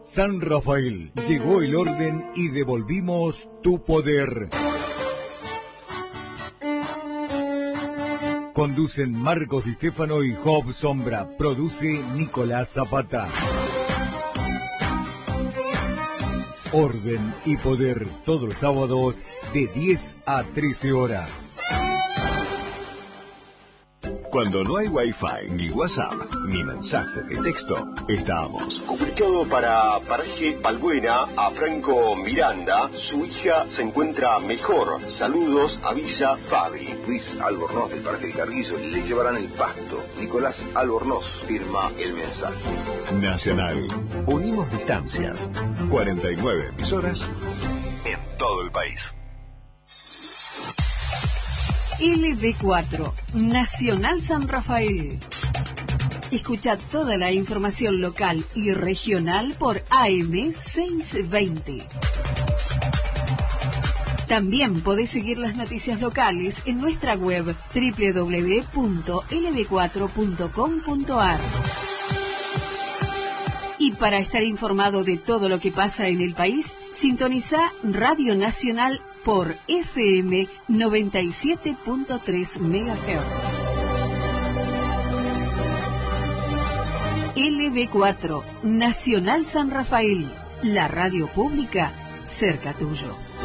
San Rafael, llegó el orden y devolvimos tu poder. Conducen Marcos Di Stefano y Job Sombra. Produce Nicolás Zapata. Orden y Poder, todos los sábados de 10 a 13 horas. Cuando no hay Wi-Fi, ni WhatsApp, ni mensaje de texto, estamos. Comunicado para Paraje Balbuena a Franco Miranda, su hija se encuentra mejor. Saludos, avisa Fabi. Luis Albornoz del Parque del Carguillo, le llevarán el pasto. Nicolás Albornoz firma el mensaje. Nacional, unimos distancias. 49 emisoras en todo el país. LB4, Nacional San Rafael. Escucha toda la información local y regional por AM 620. También podés seguir las noticias locales en nuestra web www.lb4.com.ar. Y para estar informado de todo lo que pasa en el país, sintoniza Radio Nacional por FM 97.3 MHz. LB4, Nacional San Rafael, la radio pública cerca tuyo.